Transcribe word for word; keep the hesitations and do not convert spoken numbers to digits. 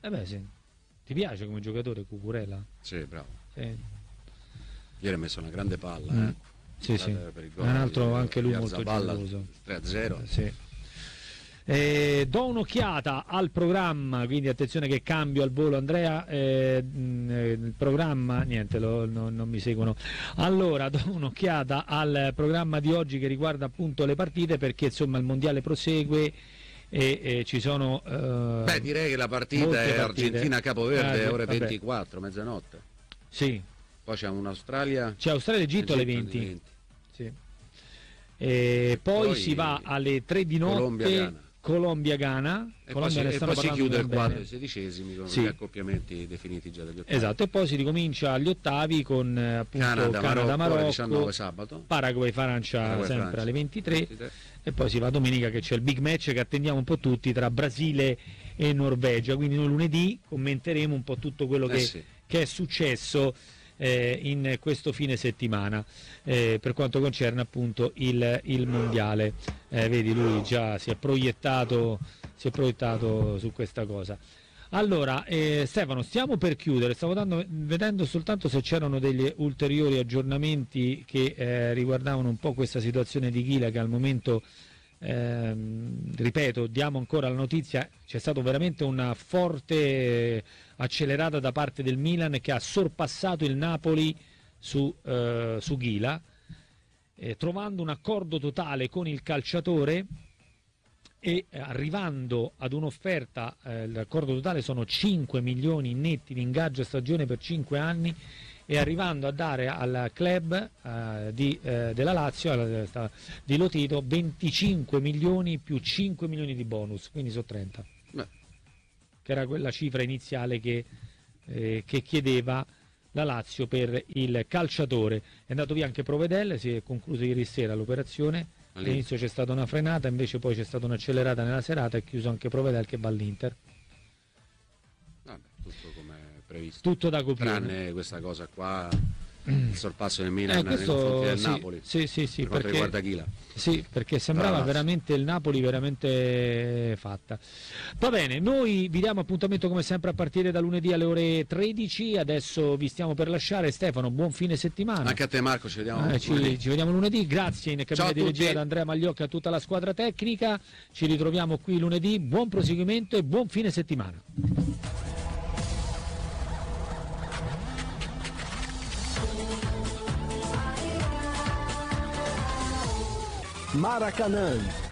Eh beh, sì. Ti piace come giocatore Cucurella? Sì, bravo. Sì. Ieri ha messo una grande palla, Mm. eh. Sì, sì. Per il È gol un altro, di- anche lui di molto Arzaballa, generoso. tre a zero. Eh, sì. Eh, do un'occhiata al programma, quindi attenzione che cambio al volo Andrea, eh, mh, eh, il programma, niente, lo- no- non mi seguono. Allora, do un'occhiata al programma di oggi che riguarda appunto le partite, perché insomma il mondiale prosegue e, e ci sono... eh, Beh, direi che la partita molte è partite. Argentina-Capoverde, Ah, ore vabbè. ventiquattro, mezzanotte. Sì, Poi c'è un'Australia... c'è Australia-Egitto alle Egitto venti. Sì. E poi, poi si va alle tre di notte, Colombia-Ghana. Colombia-Ghana, E poi Colombia si, ne e stanno poi si parlando chiude il bene. quadro dei sedicesimi con Sì. gli accoppiamenti definiti già dagli ottavi. Esatto, e poi si ricomincia agli ottavi con eh, appunto Canada, Canada, Marocco, ore Marocco, diciannove sabato. Paraguay, Francia Paraguay, sempre Francia, alle ventitré, ventitré. e poi si va domenica che c'è il big match che attendiamo un po' tutti tra Brasile e Norvegia, quindi noi lunedì commenteremo un po' tutto quello Eh che, sì. che è successo eh, in questo fine settimana eh, per quanto concerne appunto il, il mondiale. Eh, vedi, lui già si è proiettato si è proiettato su questa cosa. Allora, eh, Stefano, stiamo per chiudere, stavo dando, vedendo soltanto se c'erano degli ulteriori aggiornamenti che eh, riguardavano un po' questa situazione di Ghila, che al momento, ehm, ripeto, diamo ancora la notizia, c'è stata veramente una forte eh, accelerata da parte del Milan che ha sorpassato il Napoli su, eh, su Ghila, eh, trovando un accordo totale con il calciatore e arrivando ad un'offerta, eh, l'accordo totale sono cinque milioni netti di ingaggio a stagione per cinque anni, e arrivando a dare al club eh, di, eh, della Lazio, alla, di Lotito, venticinque milioni più cinque milioni di bonus, quindi sono trenta. Beh. Che era quella cifra iniziale che, eh, che chiedeva la Lazio per il calciatore. È andato via anche Provedel, si è concluso ieri sera l'operazione. All'inizio c'è stata una frenata, invece poi c'è stata un'accelerata nella serata e chiuso anche Provedel che va all'Inter. Vabbè, tutto come previsto. Tutto da copione. Tranne questa cosa qua, il sorpasso del Milan Eh, nei questo, confronti del sì, Napoli. sì, sì, sì, per quanto perché, riguarda Ghila. sì, perché sembrava Brava. veramente il Napoli veramente fatta. Va bene, noi vi diamo appuntamento come sempre a partire da lunedì alle ore tredici. Adesso vi stiamo per lasciare. Stefano, buon fine settimana. Anche a te Marco, ci vediamo Eh, ci, lunedì. ci vediamo lunedì. Grazie in cabina Ciao a di regia tutti. ad Andrea Magliocca e a tutta la squadra tecnica. Ci ritroviamo qui lunedì. Buon proseguimento e buon fine settimana. Maracanã